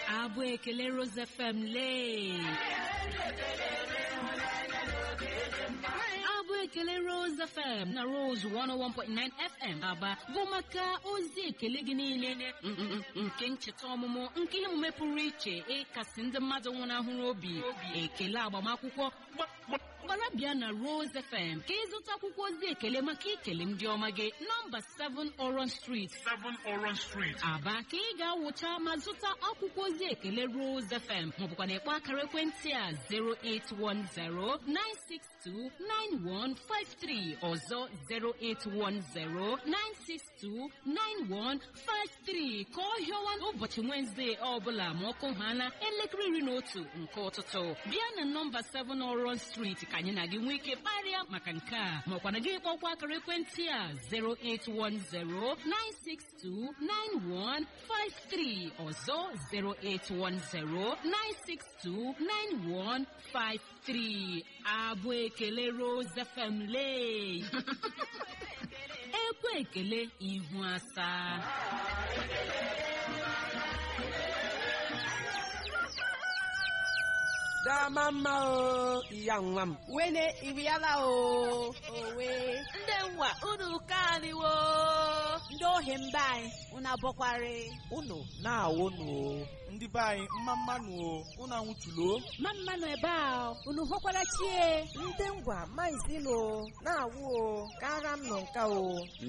abụ ekele Rose FM lee abụ ekele Rose FM na Rose 101.9 FM Aba bụ maka ozi ekele gị niile nke ncheta ọmụmụ nke ihe omume pụrụ iche ịkasị ndị mmadụ nwụnahụrụ obi ekele agbamakwụkwọ gbara bịa na Rose FM ka ịzụta akwụkwọ ozi ekele maka ikele ndị ọma gị nọmba 7 Orange Street Aba ka ị ga-awụcha ma zụta akwụkwọ ozi ekele Rose FM maọbụkwa na ịkpọ akara ekwentị a 08109629153 ọzọ 08109629153 ka ọ hịọwa ụbọchị Wednesday ọbụla ma ọkụ ha na elekere 11 nke ụtụtụ bịa na nọmba 7 Orange Street ka anyị na gị nwee ike kparịa maka nke a maọkwa na gị kpọkwa akara ekwentị a 08109629153 ọzọ 08109629153 abụ ekele Rose FM lee ekwe ekele ihu asaa Dama mma o iya nwa m wene iriala o owe ndị nwa unu kaniwo ndị ohi mba anyị unu abọkwari unu na-awụnụ ndị be anyị mmanụ o unu anwụchulo mmanụ ebe a unu hụkwara chie ndị ngwa maizilo na-awụ o kara m nọ nka o